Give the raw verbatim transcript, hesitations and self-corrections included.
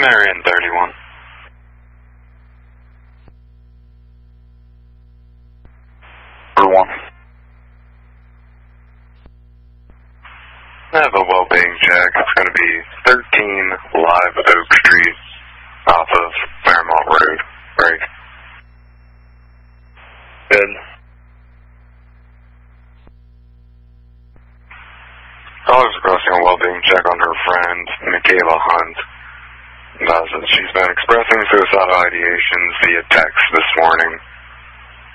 Marion thirty-one. one. I have a well-being check. It's going to be thirteen Live Oak Street off of Fairmont Road. Break. Good. Caller's requesting a well-being check on her friend, Michaela Hunt. Uh, so she's been expressing suicidal ideations via text this morning.